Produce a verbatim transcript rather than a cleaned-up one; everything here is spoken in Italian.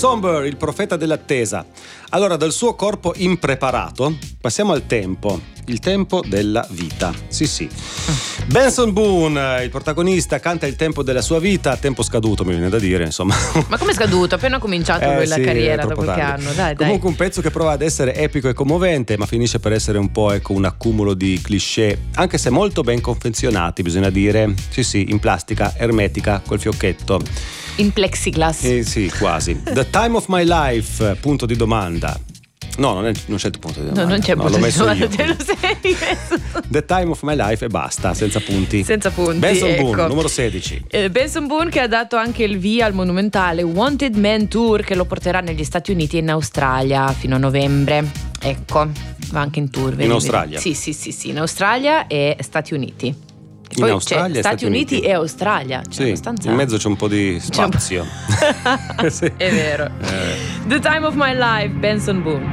Somber, il profeta dell'attesa. Allora, dal suo corpo impreparato passiamo al tempo, il tempo della vita. Sì, sì. Benson Boone, il protagonista, canta il tempo della sua vita, tempo scaduto, mi viene da dire, insomma. Ma come scaduto? Appena cominciato Eh, lui la sì, carriera è da troppo qualche tardi. anno, dai, Comunque dai. un pezzo che prova ad essere epico e commovente, ma finisce per essere un po', ecco, un accumulo di cliché, anche se molto ben confezionati, bisogna dire. Sì, sì, in plastica ermetica col fiocchetto. In plexiglass. Eh sì, quasi. The Time of My Life, punto di domanda. No, non, è, non c'è il punto di domanda. No, non c'è no, punto l'ho di messo domanda, io. te lo sei messo. The Time of My Life e basta, senza punti. Senza punti, Benson ecco. Boone, numero sedici. Eh, Benson Boone che ha dato anche il via al monumentale Wanted Man Tour, che lo porterà negli Stati Uniti e in Australia fino a novembre. Ecco, va anche in tour. In Australia? Sì, sì, sì, sì, in Australia e Stati Uniti. In Poi Australia c'è e Stati Stati Uniti, Uniti e Australia. C'è Sì, abbastanza... in mezzo c'è un po' di C'è un po'- spazio. Sì. È vero. Eh. The Time of My Life, Benson Boone.